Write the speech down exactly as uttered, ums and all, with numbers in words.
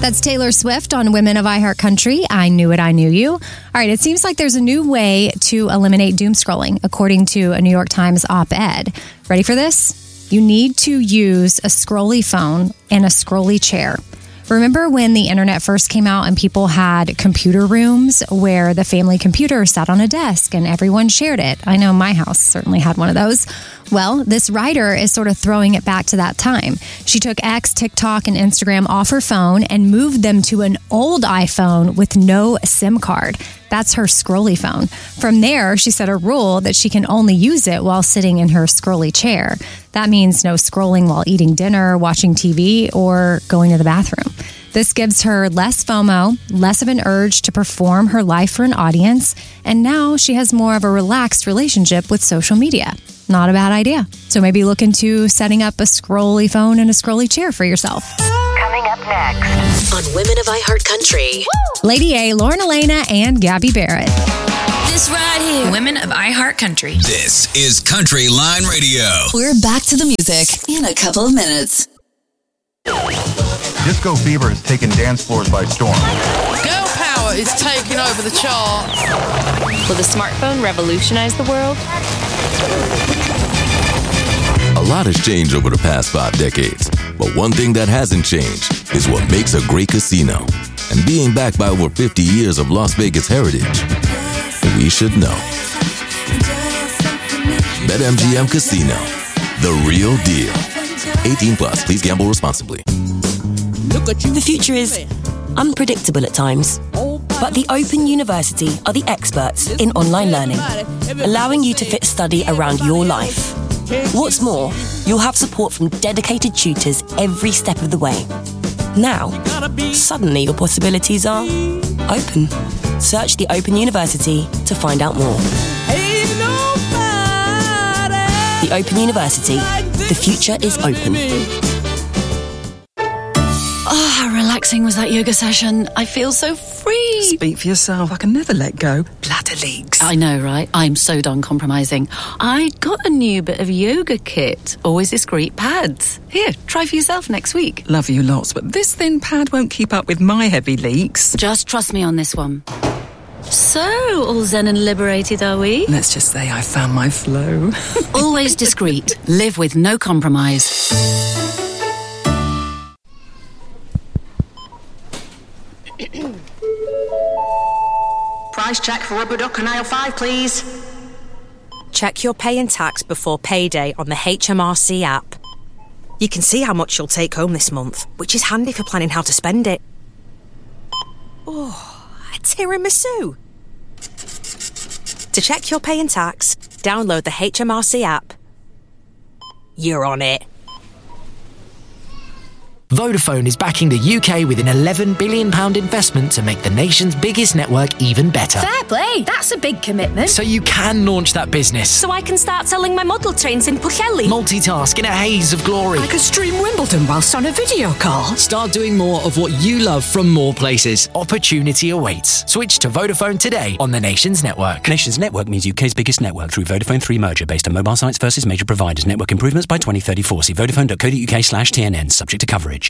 That's Taylor Swift on Women of iHeartCountry. I Knew It, I Knew You. All right, it seems like there's a new way to eliminate doom scrolling, according to a New York Times op-ed. Ready for this? You need to use a scrolly phone and a scrolly chair. Remember when the internet first came out and people had computer rooms where the family computer sat on a desk and everyone shared it? I know my house certainly had one of those. Well, this writer is sort of throwing it back to that time. She took X, TikTok, and Instagram off her phone and moved them to an old iPhone with no SIM card. That's her scrolly phone. From there, she set a rule that she can only use it while sitting in her scrolly chair. That means no scrolling while eating dinner, watching T V, or going to the bathroom. This gives her less FOMO, less of an urge to perform her life for an audience, and now she has more of a relaxed relationship with social media. Not a bad idea. So maybe look into setting up a scrolly phone and a scrolly chair for yourself. Coming up next on Women of iHeartCountry. Lady A, Lauren Elena, and Gabby Barrett. This right here, Women of iHeartCountry. This is Country Line Radio. We're back to the music in a couple of minutes. Disco fever has taken dance floors by storm. Girl power is taking over the charts. Will the smartphone revolutionize the world? A lot has changed over the past five decades, but one thing that hasn't changed is what makes a great casino. And being backed by over fifty years of Las Vegas heritage, we should know. BetMGM Casino, the real deal. eighteen plus, please gamble responsibly. The future is unpredictable at times, but the Open University are the experts in online learning, allowing you to fit study around your life. What's more, you'll have support from dedicated tutors every step of the way. Now, suddenly your possibilities are open. Search the Open University to find out more. The Open University. The future is open. Oh, how relaxing was that yoga session? I feel so free. Speak for yourself. I can never let go. Bladder leaks. I know, right? I'm so done compromising. I got a new bit of yoga kit. Always discreet pads. Here, try for yourself next week. Love you lots, but this thin pad won't keep up with my heavy leaks. Just trust me on this one. So, all zen and liberated, are we? Let's just say I found my flow. Always discreet. Live with no compromise. Price check for rubber duck on aisle five, please. Check your pay and tax before payday on the H M R C app. You can see how much you'll take home this month, which is handy for planning how to spend it. Oh, a tiramisu. To check your pay and tax, download the H M R C app. You're on it. Vodafone is backing the U K with an eleven billion pounds investment to make the nation's biggest network even better. Fair play, that's a big commitment. So you can launch that business. So I can start selling my model trains in Pwllheli. Multitask in a haze of glory. I could stream Wimbledon whilst on a video call. Start doing more of what you love from more places. Opportunity awaits. Switch to Vodafone today on the nation's network. Nation's network means U K's biggest network through Vodafone three merger based on mobile sites versus major providers. Network improvements by twenty thirty-four. See vodafone dot co dot uk slash T N N. Subject to coverage.